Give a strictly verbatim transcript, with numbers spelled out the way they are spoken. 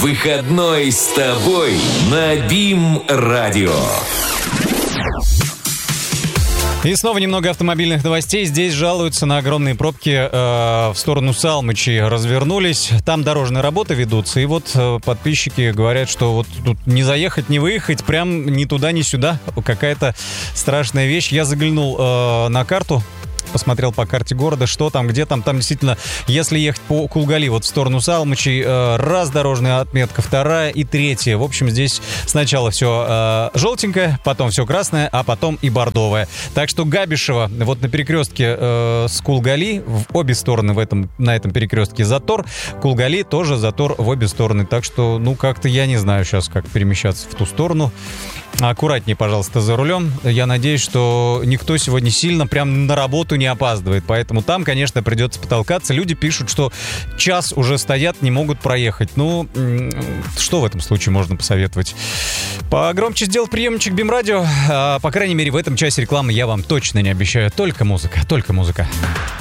Выходной с тобой на БИМ-радио. И снова немного автомобильных новостей. Здесь жалуются на огромные пробки э, в сторону Салмычи. Развернулись. Там дорожные работы ведутся. И вот э, подписчики говорят, что вот тут не заехать, не выехать. Прям ни туда, ни сюда. Какая-то страшная вещь. Я заглянул э, на карту. Посмотрел по карте города, что там, где там. Там действительно, если ехать по Кулгали, вот в сторону Салмычей, э, раз дорожная отметка, вторая и третья. В общем, здесь сначала все э, желтенькое, потом все красное, а потом и бордовое. Так что Габишева, вот на перекрестке э, с Кулгали, в обе стороны в этом, на этом перекрестке затор. Кулгали тоже затор в обе стороны. Так что, ну, как-то я не знаю сейчас, как перемещаться в ту сторону. Аккуратнее, пожалуйста, за рулем. Я надеюсь, что никто сегодня сильно прям на работу не опаздывает. Поэтому там, конечно, придется потолкаться. Люди пишут, что час уже стоят, не могут проехать. Ну, что в этом случае можно посоветовать? Погромче сделать приемничек БИМ-радио. А, по крайней мере, в этом часе рекламы я вам точно не обещаю. Только музыка, только музыка.